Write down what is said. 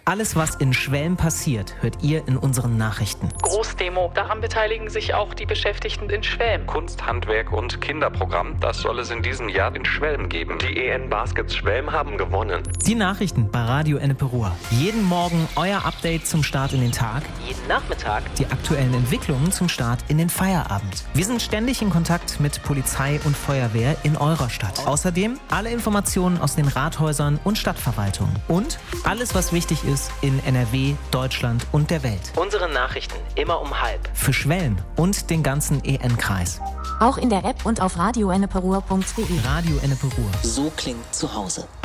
Alles, was in Schwelm passiert, hört ihr in unseren Nachrichten. Großdemo, daran beteiligen sich auch die Beschäftigten in Schwelm. Kunst, Handwerk und Kinderprogramm, das soll es in diesem Jahr in Schwelm geben. Die EN Baskets Schwelm haben gewonnen. Die Nachrichten bei Radio Ennepe-Ruhr. Jeden Morgen euer Update zum Start in den Tag. Jeden Nachmittag Die aktuellen Entwicklungen zum Start in den Feierabend. Wir sind ständig in Kontakt mit Polizei und Feuerwehr in eurer Stadt. Außerdem alle Informationen aus den Rathäusern und Stadtverwaltungen. Und alles, was wichtig ist in NRW, Deutschland und der Welt. unsere Nachrichten immer um 12:30. Für Schwelm und den ganzen EN-Kreis. Auch in der App und auf radioenneperuhr.de. Radio Ennepe-Ruhr. So klingt zu Hause.